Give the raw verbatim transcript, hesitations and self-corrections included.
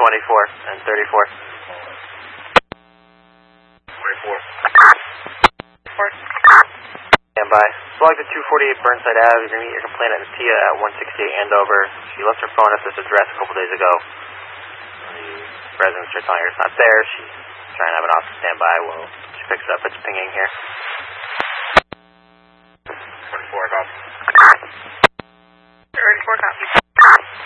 twenty-four and thirty-four. twenty-four. Stand by. Log to two forty-eight Burnside Avenue. You're going to meet your complainant, Tia, at one sixty-eight Andover. She left her phone at this address a couple days ago. The residents are telling her it's not there. She's trying to have an officer stand by while she picks up. It's pinging here.